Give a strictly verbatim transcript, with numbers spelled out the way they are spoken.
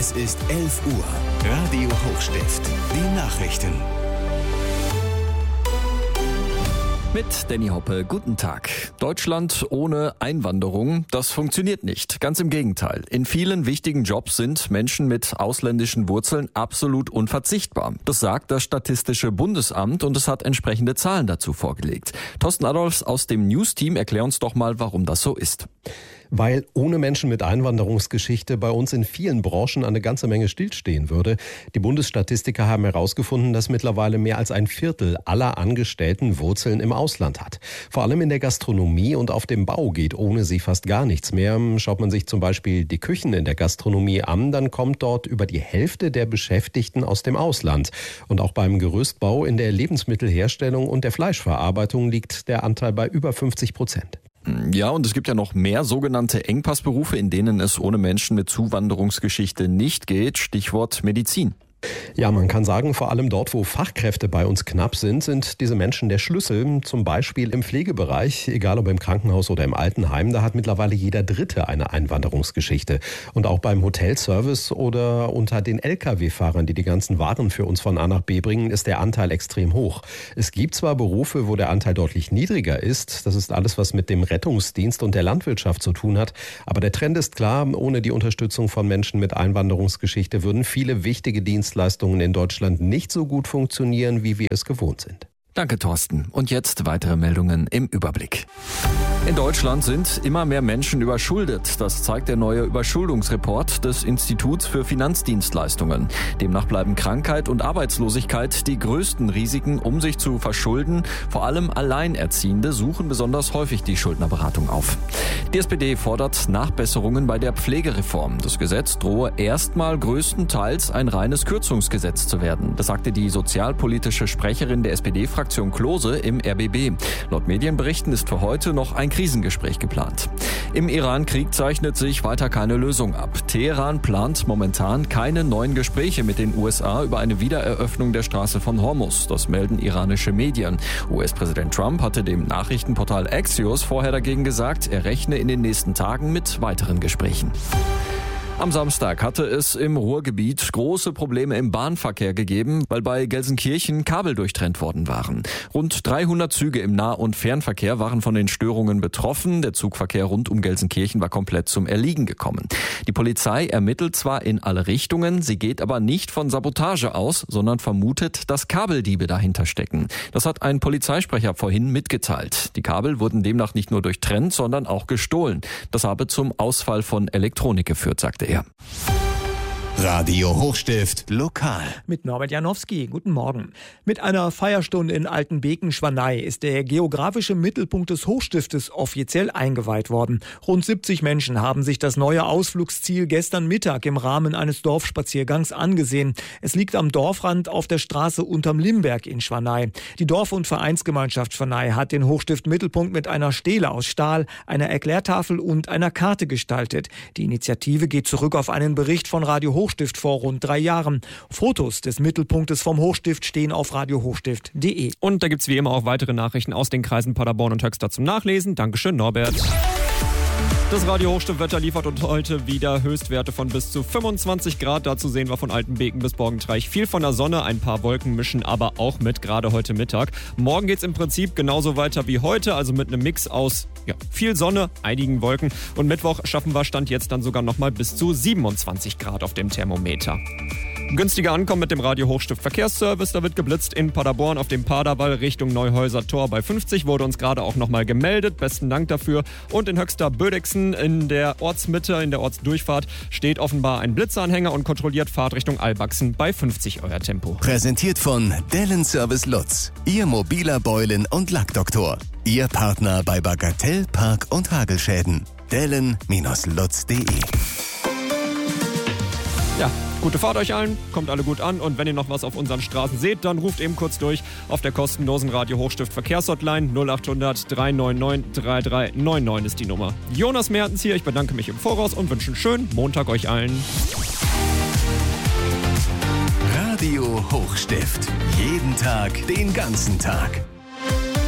Es ist elf Uhr. Radio Hochstift. Die Nachrichten. Mit Danny Hoppe, guten Tag. Deutschland ohne Einwanderung, das funktioniert nicht. Ganz im Gegenteil. In vielen wichtigen Jobs sind Menschen mit ausländischen Wurzeln absolut unverzichtbar. Das sagt das Statistische Bundesamt und es hat entsprechende Zahlen dazu vorgelegt. Thorsten Adolfs aus dem News-Team, erklär uns doch mal, warum das so ist. Weil ohne Menschen mit Einwanderungsgeschichte bei uns in vielen Branchen eine ganze Menge stillstehen würde. Die Bundesstatistiker haben herausgefunden, dass mittlerweile mehr als ein Viertel aller Angestellten Wurzeln im Ausland hat. Vor allem in der Gastronomie und auf dem Bau geht ohne sie fast gar nichts mehr. Schaut man sich zum Beispiel die Küchen in der Gastronomie an, dann kommt dort über die Hälfte der Beschäftigten aus dem Ausland. Und auch beim Gerüstbau, in der Lebensmittelherstellung und der Fleischverarbeitung liegt der Anteil bei über fünfzig Prozent. Ja, und es gibt ja noch mehr sogenannte Engpassberufe, in denen es ohne Menschen mit Zuwanderungsgeschichte nicht geht. Stichwort Medizin. Ja, man kann sagen, vor allem dort, wo Fachkräfte bei uns knapp sind, sind diese Menschen der Schlüssel. Zum Beispiel im Pflegebereich, egal ob im Krankenhaus oder im Altenheim, da hat mittlerweile jeder Dritte eine Einwanderungsgeschichte. Und auch beim Hotelservice oder unter den L K W-Fahrern, die die ganzen Waren für uns von A nach B bringen, ist der Anteil extrem hoch. Es gibt zwar Berufe, wo der Anteil deutlich niedriger ist. Das ist alles, was mit dem Rettungsdienst und der Landwirtschaft zu tun hat. Aber der Trend ist klar, ohne die Unterstützung von Menschen mit Einwanderungsgeschichte würden viele wichtige Dienstleistungen Leistungen in Deutschland nicht so gut funktionieren, wie wir es gewohnt sind. Danke, Thorsten. Und jetzt weitere Meldungen im Überblick. In Deutschland sind immer mehr Menschen überschuldet. Das zeigt der neue Überschuldungsreport des Instituts für Finanzdienstleistungen. Demnach bleiben Krankheit und Arbeitslosigkeit die größten Risiken, um sich zu verschulden. Vor allem Alleinerziehende suchen besonders häufig die Schuldnerberatung auf. Die S P D fordert Nachbesserungen bei der Pflegereform. Das Gesetz drohe erstmal größtenteils ein reines Kürzungsgesetz zu werden. Das sagte die sozialpolitische Sprecherin der S P D-Fraktion Klose im R B B. Laut Medienberichten ist für heute noch ein Krisengespräch geplant. Im Iran-Krieg zeichnet sich weiter keine Lösung ab. Teheran plant momentan keine neuen Gespräche mit den U S A über eine Wiedereröffnung der Straße von Hormuz. Das melden iranische Medien. U S-Präsident Trump hatte dem Nachrichtenportal Axios vorher dagegen gesagt, er rechne in den nächsten Tagen mit weiteren Gesprächen. Am Samstag hatte es im Ruhrgebiet große Probleme im Bahnverkehr gegeben, weil bei Gelsenkirchen Kabel durchtrennt worden waren. Rund dreihundert Züge im Nah- und Fernverkehr waren von den Störungen betroffen. Der Zugverkehr rund um Gelsenkirchen war komplett zum Erliegen gekommen. Die Polizei ermittelt zwar in alle Richtungen, sie geht aber nicht von Sabotage aus, sondern vermutet, dass Kabeldiebe dahinter stecken. Das hat ein Polizeisprecher vorhin mitgeteilt. Die Kabel wurden demnach nicht nur durchtrennt, sondern auch gestohlen. Das habe zum Ausfall von Elektronik geführt, sagte er. Radio Hochstift lokal. Mit Norbert Janowski. Guten Morgen. Mit einer Feierstunde in Altenbeken-Schwanei ist der geografische Mittelpunkt des Hochstiftes offiziell eingeweiht worden. Rund siebzig Menschen haben sich das neue Ausflugsziel gestern Mittag im Rahmen eines Dorfspaziergangs angesehen. Es liegt am Dorfrand auf der Straße Unterm Limberg in Schwanei. Die Dorf- und Vereinsgemeinschaft Schwanei hat den Hochstift-Mittelpunkt mit einer Stele aus Stahl, einer Erklärtafel und einer Karte gestaltet. Die Initiative geht zurück auf einen Bericht von Radio Hochstift vor rund drei Jahren. Fotos des Mittelpunktes vom Hochstift stehen auf radio hochstift punkt de. Und da gibt's wie immer auch weitere Nachrichten aus den Kreisen Paderborn und Höxter zum Nachlesen. Dankeschön, Norbert. Das Radio Hochstift-Wetter liefert uns heute wieder Höchstwerte von bis zu fünfundzwanzig Grad. Dazu sehen wir von Altenbeken bis Borgentreich viel von der Sonne. Ein paar Wolken mischen aber auch mit, gerade heute Mittag. Morgen geht's im Prinzip genauso weiter wie heute, also mit einem Mix aus ja, viel Sonne, einigen Wolken. Und Mittwoch schaffen wir Stand jetzt dann sogar nochmal bis zu siebenundzwanzig Grad auf dem Thermometer. Günstiger Ankommen mit dem Radio Hochstift Verkehrsservice. Da wird geblitzt in Paderborn auf dem Paderwall Richtung Neuhäuser Tor bei fünfzig. Wurde uns gerade auch nochmal gemeldet. Besten Dank dafür. Und in Höxter Bödexen in der Ortsmitte, in der Ortsdurchfahrt, steht offenbar ein Blitzeranhänger und kontrolliert Fahrtrichtung Albachsen bei fünfzig euer Tempo. Präsentiert von Dellen Service Lutz. Ihr mobiler Beulen- und Lackdoktor. Ihr Partner bei Bagatell, Park- und Hagelschäden. dellen Lutz punkt de. Ja, gute Fahrt euch allen, kommt alle gut an und wenn ihr noch was auf unseren Straßen seht, dann ruft eben kurz durch auf der kostenlosen Radio Hochstift Verkehrshotline null acht hundert drei neun neun drei drei neun neun ist die Nummer. Jonas Mertens hier, ich bedanke mich im Voraus und wünsche einen schönen Montag euch allen. Radio Hochstift, jeden Tag, den ganzen Tag.